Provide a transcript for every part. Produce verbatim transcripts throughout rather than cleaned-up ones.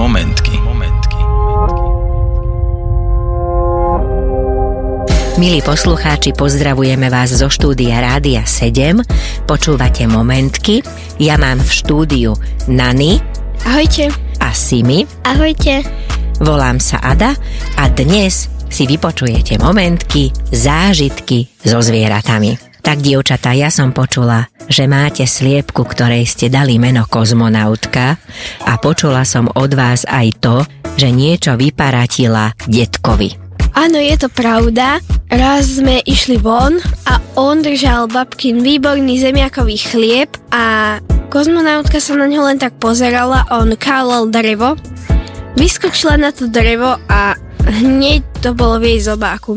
Momentky. Momentky. Milí poslucháči, pozdravujeme vás zo štúdia Rádia sedem. Počúvate Momentky. Ja mám v štúdiu Nani. Ahojte. A Simi. Ahojte. Volám sa Ada a dnes si vypočujete momentky, zážitky so zvieratami. Tak, dievčatá, ja som počula, že máte sliepku, ktorej ste dali meno Kozmonautka, a počula som od vás aj to, že niečo vyparatila detkovi. Áno, je to pravda. Raz sme išli von a on držal babkin výborný zemiakový chlieb a kozmonautka sa na ňo len tak pozerala a on kálal drevo. Vyskočila na to drevo a hneď to bolo v jej zobáku.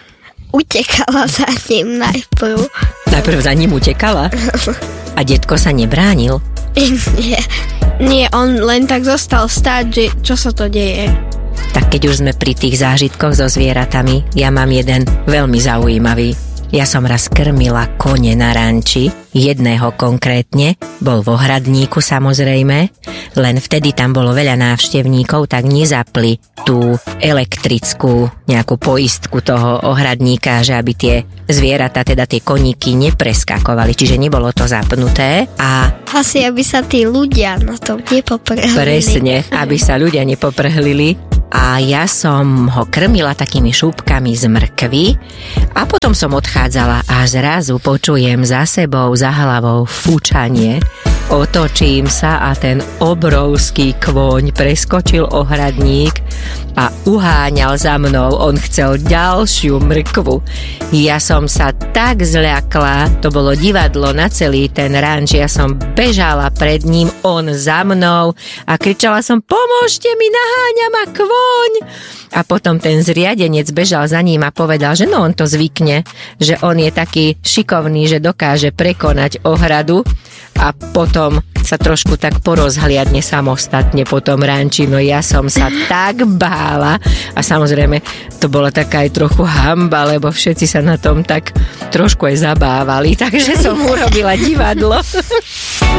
Utekala za ním najprv. Najprv za ním utekala? A detko sa nebránil? Nie. Nie, on len tak zostal stáť, že čo sa to deje. Tak keď už sme pri tých zážitkoch so zvieratami, ja mám jeden veľmi zaujímavý. Ja som raz krmila kone na ranči, jedného konkrétne, bol v ohradníku samozrejme, len vtedy tam bolo veľa návštevníkov, tak nezapli tú elektrickú nejakú poistku toho ohradníka, že aby tie zvieratá, teda tie koníky nepreskakovali, čiže nebolo to zapnuté a... Asi, aby sa tí ľudia na tom nepoprhlili. Presne, aby sa ľudia nepoprhlili. A ja som ho krmila takými šúbkami z mrkvy a potom som odchádzala a zrazu počujem za sebou, za hlavou fúčanie. Otočím sa a ten obrovský kôň preskočil ohradník a uháňal za mnou. On chcel ďalšiu mrkvu. Ja som sa tak zľakla, to bolo divadlo na celý ten ranč. Ja som bežala pred ním, on za mnou a kričala som: pomôžte mi, naháňa ma kôň. A potom ten zriadenec bežal za ním a povedal, že no on to zvykne, že on je taký šikovný, že dokáže prekonať ohradu, a potom sa trošku tak porozhliadne samostatne po tom ranči. No ja som sa tak bála a samozrejme to bola taká aj trochu hanba, lebo všetci sa na tom tak trošku aj zabávali, takže som urobila divadlo.